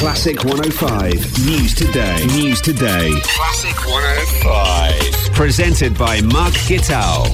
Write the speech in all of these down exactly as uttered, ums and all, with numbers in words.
Classic one oh five News Today. News Today. Classic one oh five. Presented by Mark Gitao.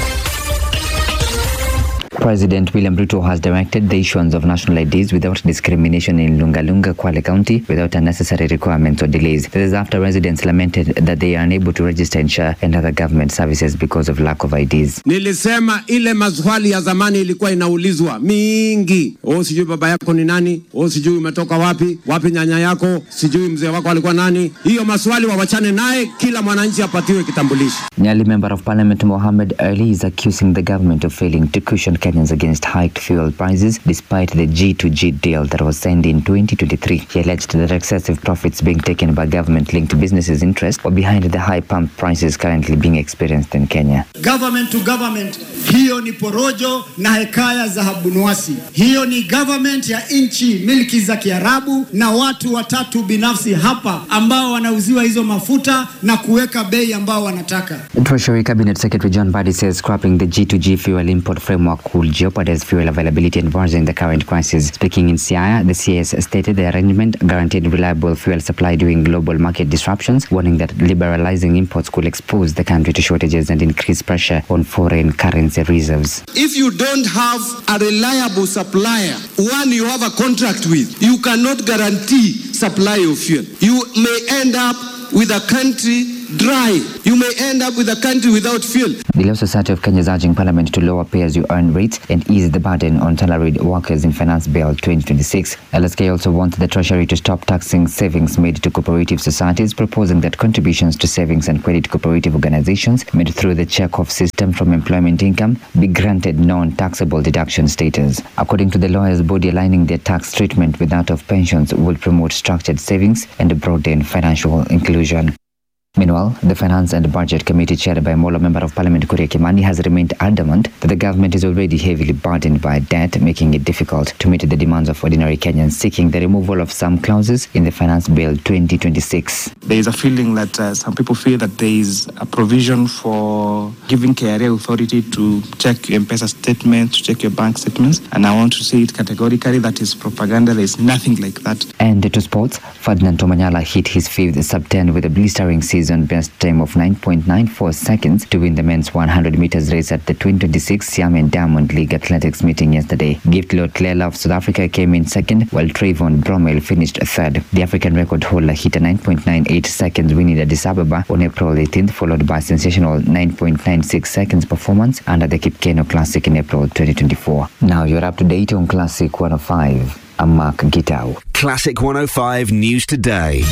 President William Ruto has directed the issuance of national I Ds without discrimination in Lunga-Lunga, Kwale County without unnecessary requirements or delays. This is after residents lamented that they are unable to register in S H A and other government services because of lack of I Ds. Nilisema ile maswali ya zamani ilikuwa inaulizwa mingi. O sijui baba yako ni nani? O sijui umetoka wapi? Wapi nyanya yako? Sijui mzee wako alikuwa nani? Hiyo maswali wawachane naye, kila mwananchi apatiwe kitambulisho. Nyali Member of Parliament Mohammed Ali is accusing the government of failing to cushion Kenyans against hiked fuel prices despite the G to G deal that was signed in twenty twenty-three. He alleged that excessive profits being taken by government-linked businesses' interests were behind the high pump prices currently being experienced in Kenya. Government to government, hiyo ni porojo na hekaya za habunuasi. Hiyo ni government ya inchi milki za Kiarabu na watu watatu binafsi hapa ambao wanauziwa hizo mafuta na kuweka bei ambao wanataka. Treasury Cabinet Secretary John Mbadi says scrapping the G to G fuel import framework will jeopardize fuel availability and worsen the current crisis. Speaking in Siaya, the C S stated the arrangement guaranteed reliable fuel supply during global market disruptions, warning that liberalizing imports could expose the country to shortages and increase pressure on foreign currency reserves. If you don't have a reliable supplier, one you have a contract with, you cannot guarantee supply of fuel. You may end up with a country dry. You may end up with a country without fuel. The Law Society of Kenya is urging Parliament to lower pay-as-you-earn rates and ease the burden on salaried workers in Finance Bill twenty twenty-six. L S K also wants the Treasury to stop taxing savings made to cooperative societies, proposing that contributions to savings and credit cooperative organizations made through the check-off system from employment income be granted non-taxable deduction status. According to the lawyers' body, aligning their tax treatment with that of pensions will promote structured savings and broaden financial inclusion. Meanwhile, the Finance and Budget Committee chaired by Molo Member of Parliament Kuria Kimani has remained adamant that the government is already heavily burdened by debt, making it difficult to meet the demands of ordinary Kenyans, seeking the removal of some clauses in the Finance Bill twenty twenty-six. There is a feeling that uh, some people feel that there is a provision for giving K R A authority to check your M-Pesa statements, to check your bank statements, and I want to say it categorically, that is propaganda. There is nothing like that. And to sports, Ferdinand Omanyala hit his fifth sub ten with a blistering season best time of nine point nine four seconds to win the men's one hundred meters race at the twenty twenty-six Siam and Diamond League athletics meeting yesterday. Gift Lord Clela of South Africa came in second, while Trayvon Bromwell finished third. The African record holder hit a nine point nine eight seconds win in Addis Ababa on April eighteenth, followed by a sensational nine point nine six seconds performance under the Kipkeno Classic in April twenty twenty-four. Now you're up to date on Classic one oh five. I'm Mark Gitao. Classic one oh five News Today.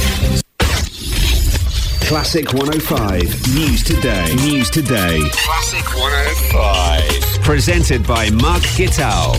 Classic one oh five News Today. News Today. Classic one oh five. Presented by Mark Gitao.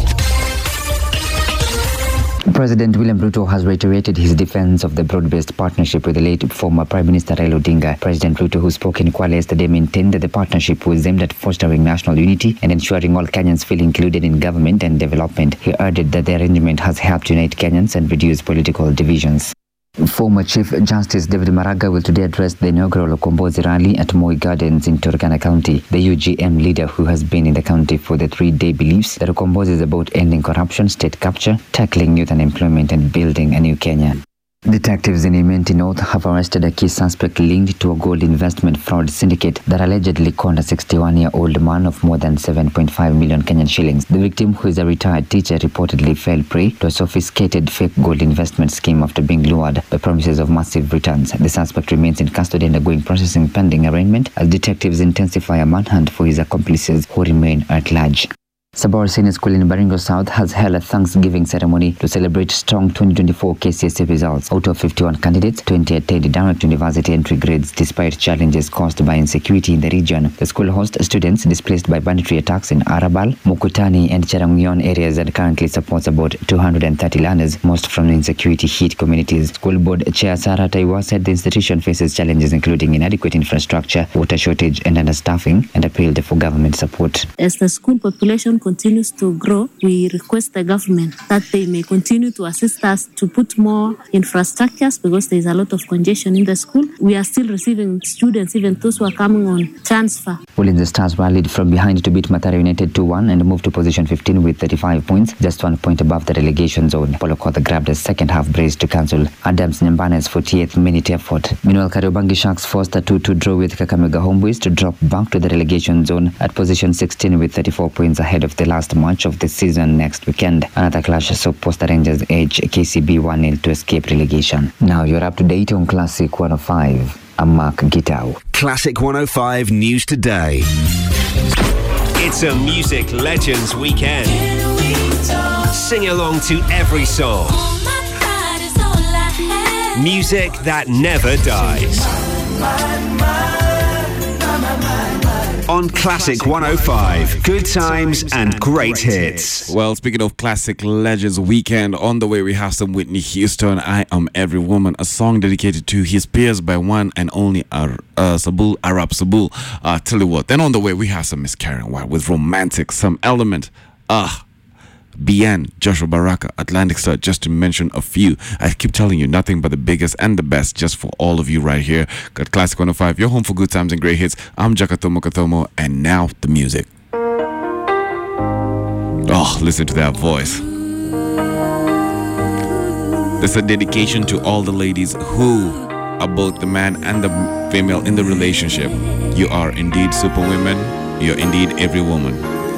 President William Ruto has reiterated his defense of the broad-based partnership with the late former Prime Minister Raila Odinga. President Ruto, who spoke in Kwale yesterday, maintained that the partnership was aimed at fostering national unity and ensuring all Kenyans feel included in government and development. He added that the arrangement has helped unite Kenyans and reduce political divisions. Former Chief Justice David Maraga will today address the inaugural Ukombozi rally at Moi Gardens in Turkana County. The U G M leader, who has been in the county for the three-day, believes that Ukombozi is about ending corruption, state capture, tackling youth unemployment and building a new Kenya. Detectives in Imenti North have arrested a key suspect linked to a gold investment fraud syndicate that allegedly conned a sixty-one-year-old man of more than seven point five million Kenyan shillings. The victim, who is a retired teacher, reportedly fell prey to a sophisticated fake gold investment scheme after being lured by promises of massive returns. The suspect remains in custody and undergoing processing pending arraignment as detectives intensify a manhunt for his accomplices who remain at large. Sabor Senior School in Baringo South has held a Thanksgiving ceremony to celebrate strong twenty twenty-four K C S E results. Out of fifty-one candidates, twenty attained direct university entry grades despite challenges caused by insecurity in the region. The school hosts students displaced by banditry attacks in Arabal, Mukutani and Cherangyon areas and currently supports about two hundred thirty learners, most from insecurity-hit communities. School Board Chair Sarah Taiwa said the institution faces challenges including inadequate infrastructure, water shortage and understaffing, and appealed for government support. As the school population population continues to grow, we request the government that they may continue to assist us to put more infrastructures because there is a lot of congestion in the school. We are still receiving students, even those who are coming on transfer. Ulinzi Stars rallied from behind to beat Mathare United two one and moved to position fifteen with thirty-five points, just one point above the relegation zone. Polokoth grabbed a second half brace to cancel Adams Nyambane's forty-eighth minute effort. Meanwhile, Kariobangi Sharks forced a two two draw with Kakamega Homeboys to drop back to the relegation zone at position sixteen with thirty-four points ahead of the last match of the season next weekend. Another clash saw Posta Rangers edge K C B one nil to escape relegation. Now you're up to date on Classic one oh five. I'm Mark Gitau. Classic one oh five News Today. It's a Music Legends weekend. Sing along to every song. Music that never dies. On Classic one oh five, good times and great hits. Well, speaking of Classic Legends weekend, on the way we have some Whitney Houston, I Am Every Woman, a song dedicated to his peers by one and only Ar- uh, Sabul, Arab Sabul. Uh, tell you what, then on the way we have some Miss Karen White with Romantic, some Element, ah. Uh, Bien, Joshua Baraka, Atlantic Star, just to mention a few. I keep telling you, nothing but the biggest and the best just for all of you right here. Got Classic one oh five, your home for good times and great hits. I'm Jakatomo Katomo, and now the music. Oh, listen to that voice. This is a dedication to all the ladies who are both the man and the female in the relationship. You are indeed superwomen. You're indeed every woman.